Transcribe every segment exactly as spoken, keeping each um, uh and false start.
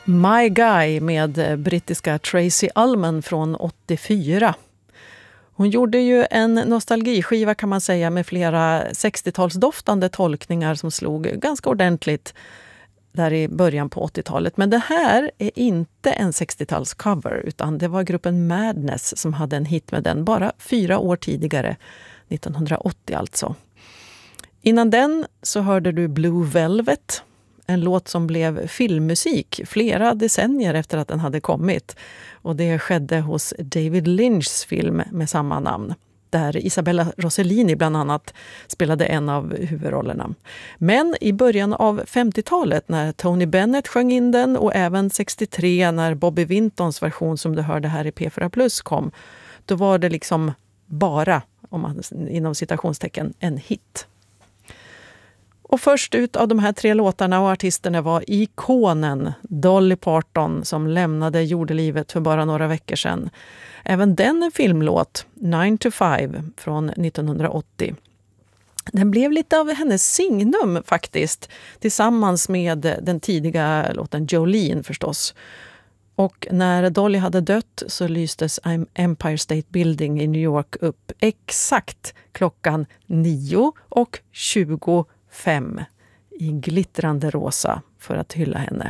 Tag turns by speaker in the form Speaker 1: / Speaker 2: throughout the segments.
Speaker 1: My Guy med brittiska Tracy Ullman från åttiofyra. Hon gjorde ju en nostalgiskiva kan man säga med flera sextiotalsdoftande tolkningar som slog ganska ordentligt där i början på åttiotalet. Men det här är inte en sextiotalscover utan det var gruppen Madness som hade en hit med den bara fyra år tidigare, nittonhundraåttio alltså. Innan den så hörde du Blue Velvet, en låt som blev filmmusik flera decennier efter att den hade kommit. Och det skedde hos David Lynchs film med samma namn, där Isabella Rossellini bland annat spelade en av huvudrollerna. Men i början av femtiotalet när Tony Bennett sjöng in den och även sextiotre när Bobby Wintons version som du hörde här i P fyra Plus kom, då var det liksom bara, om man, inom citationstecken, en hit. Och först ut av de här tre låtarna och artisterna var ikonen Dolly Parton som lämnade jordelivet för bara några veckor sedan. Även den en filmlåt, nine to five från nittonhundraåttio. Den blev lite av hennes signum faktiskt, tillsammans med den tidiga låten Jolene förstås. Och när Dolly hade dött så lystes Empire State Building i New York upp exakt klockan nio och tjugofem i glittrande rosa för att hylla henne.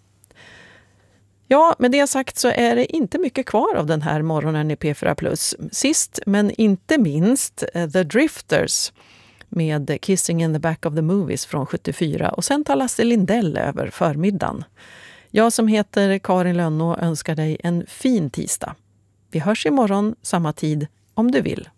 Speaker 1: Ja, med det sagt så är det inte mycket kvar av den här morgonen i P fyra Plus. Sist men inte minst The Drifters med Kissing in the Back of the Movies från sjuttiofyra och sen tar Lasse Lindell över förmiddagen. Jag som heter Karin Lönnå önskar dig en fin tisdag. Vi hörs imorgon samma tid om du vill.